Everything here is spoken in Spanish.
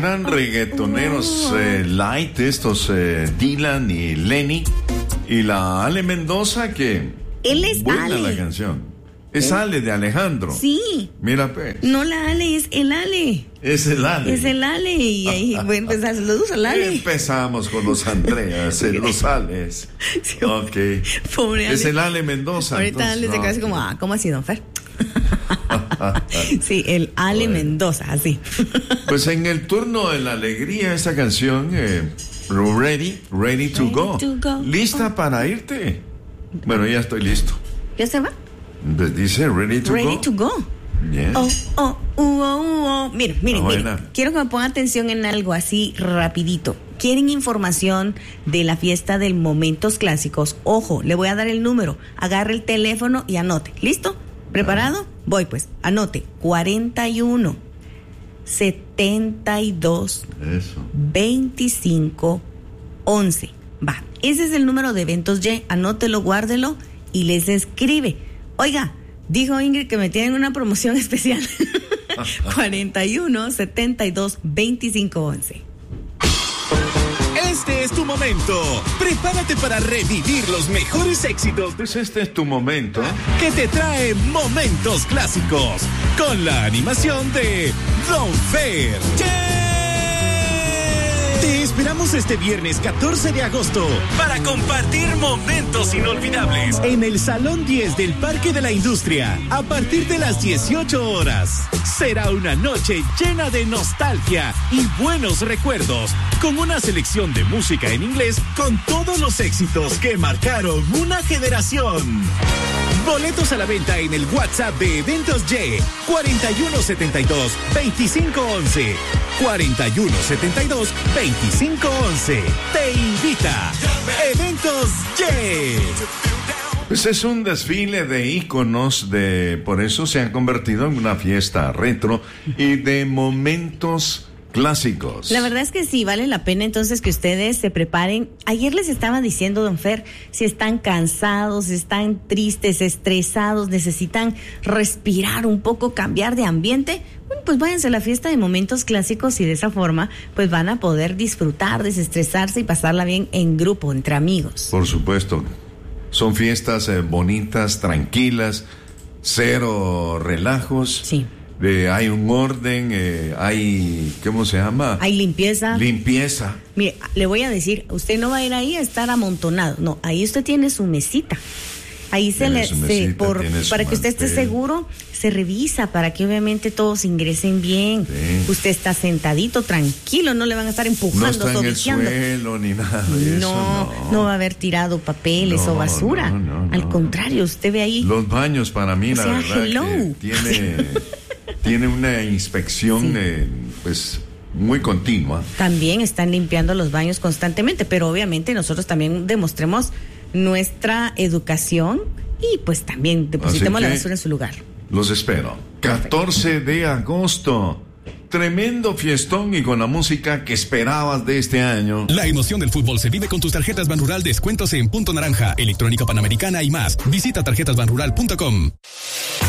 Eran reggaetoneros light, estos Dylan y Lenny. Y la Ale Mendoza, que él es buena Ale. La canción. Es Ale de Alejandro. Sí. Mira, pues. No la Ale, es el Ale. Es el Ale. Es el Ale. Y ahí, bueno, pues saludos al Ale. Empezamos con los Andreas, los Ales. Sí, Ok. pobre Ale. Es el Ale Mendoza. Ahorita Ale se queda así como, ¿cómo así, don Fer? Sí, el Ale Bueno. Mendoza, así. Pues en el turno de la alegría, esta canción, Ready to Go. ¿Lista para irte? Bueno, ya estoy listo. ¿Ya se va? Pues dice Ready to Go. Yeah. Miren, buena. quiero que me pongan atención en algo así rapidito. ¿Quieren información de la fiesta del Momentos Clásicos? Ojo, le voy a dar el número. Agarre el teléfono y anote. ¿Listo? ¿Preparado? Voy pues, anote. 41 72 Eso. 25 11. Va, ese es el número de Eventos Y. Anótelo, guárdelo y les escribe. Oiga, dijo Ingrid que me tienen una promoción especial. 41 72 25 11. Este es tu momento. Prepárate para revivir los mejores éxitos Pues este es tu momento. que te trae Momentos Clásicos con la animación de Don Fer. Te esperamos este viernes 14 de agosto para compartir momentos inolvidables en el Salón 10 del Parque de la Industria a partir de las 18 horas. Será una noche llena de nostalgia y buenos recuerdos, con una selección de música en inglés con todos los éxitos que marcaron una generación. Boletos a la venta en el WhatsApp de Eventos Y, 4172-2511. 4172-2511. Te invita Eventos Y. Pues es un desfile de íconos, por eso se ha convertido en una fiesta retro y de momentos clásicos. La verdad es que sí, vale la pena entonces que ustedes se preparen. Ayer les estaba diciendo, don Fer, si están cansados, si están tristes, estresados, necesitan respirar un poco, cambiar de ambiente, bueno, pues váyanse a la fiesta de Momentos Clásicos y de esa forma pues van a poder disfrutar, desestresarse y pasarla bien en grupo, entre amigos. Por supuesto. Son fiestas bonitas, tranquilas, cero relajos. Sí. Hay un orden, hay, ¿cómo se llama? Hay limpieza. Limpieza. Mire, le voy a decir, usted no va a ir ahí a estar amontonado. No, ahí usted tiene su mesita. Ahí Tiene su mesita, tiene su para que usted esté mantel. seguro, se revisa para que obviamente todos ingresen bien. Sí. Usted está sentadito, tranquilo, no le van a estar No empujando, está en el sobeteando. suelo ni nada de eso. No va a haber tirado papeles No, o basura. no. Al contrario, usted ve ahí. Los baños para mí, la sea, verdad, hello. que tiene una inspección, pues, muy continua. También están limpiando los baños constantemente, pero obviamente nosotros también demostremos nuestra educación y pues también depositemos Así la que basura en su lugar. Los espero. 14 de agosto. Tremendo fiestón y con la música que esperabas de este año. La emoción del fútbol se vive con tus tarjetas Banrural, descuentos en Punto Naranja, Electrónica Panamericana y más. Visita tarjetasbanrural.com.